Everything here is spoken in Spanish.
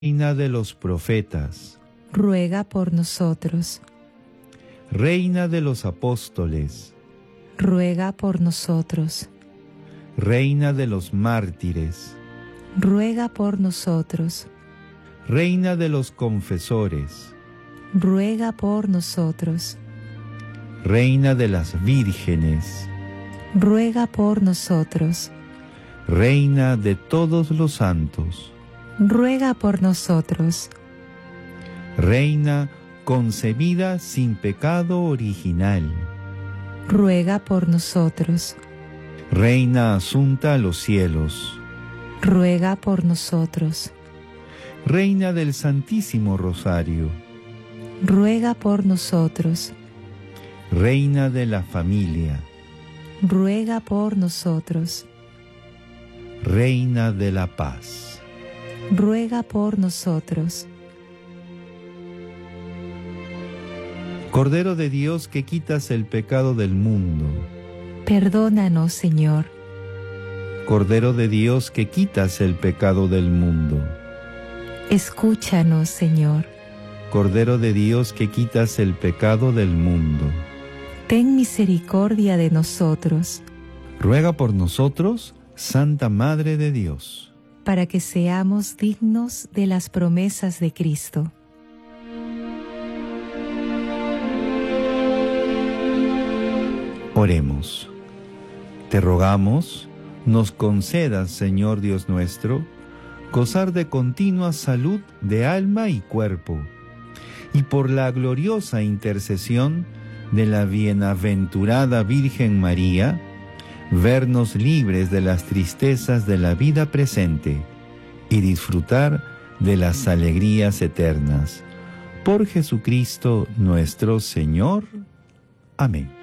Reina de los profetas, ruega por nosotros. Reina de los apóstoles, Ruega por nosotros. Reina de los mártires, Ruega por nosotros. Reina de los confesores, Ruega por nosotros. Reina de las vírgenes, Ruega por nosotros. Reina de todos los santos, Ruega por nosotros. Reina concebida sin pecado original, Ruega por nosotros. Reina asunta a los cielos, Ruega por nosotros. Reina del Santísimo Rosario, Ruega por nosotros. Reina de la familia, Ruega por nosotros. Reina de la paz. Ruega por nosotros. Cordero de Dios que quitas el pecado del mundo, Perdónanos, Señor. Cordero de Dios que quitas el pecado del mundo, Escúchanos, Señor. Cordero de Dios que quitas el pecado del mundo, Ten misericordia de nosotros, ruega por nosotros, Santa Madre de Dios. para que seamos dignos de las promesas de Cristo. Oremos. Te rogamos, nos concedas, Señor Dios nuestro, gozar de continua salud de alma y cuerpo, y por la gloriosa intercesión de la bienaventurada Virgen María, vernos libres de las tristezas de la vida presente y disfrutar de las alegrías eternas. Por Jesucristo nuestro Señor. Amén.